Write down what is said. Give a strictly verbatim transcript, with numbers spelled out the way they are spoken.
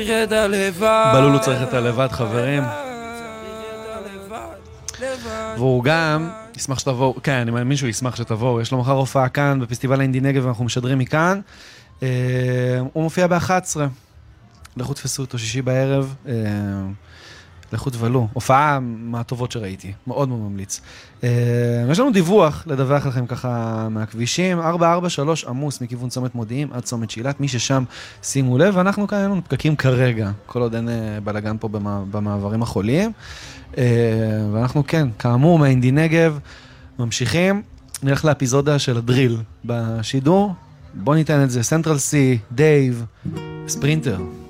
בלולו צריך את הלבד, חברים. והוא גם ישמח שתבואו, כן, אני מאמין שהוא ישמח שתבואו. יש לו מחר הופעה כאן בפסטיבל האינדי נגב, ואנחנו משדרים מכאן. הוא מופיע ב-אחת עשרה. לכו תפסו אותו שישי בערב. לכו תבלו. הופעה מהטובות שראיתי. מאוד מאוד ממליץ. יש לנו דיווח לדווח לכם ככה מהכבישים. ארבע ארבע שלוש עמוס מכיוון צומת מודיעים עד צומת שילת. מי ששם שימו לב, ואנחנו כאן היינו פקקים כרגע. כל עוד אין בלגן פה במעברים החוליים. ואנחנו כן, כאמור מהאינדי נגב, ממשיכים. נלך לאפיזודה של הדריל בשידור. בוא ניתן את זה. סנטרל סי, דייב, ספרינטר.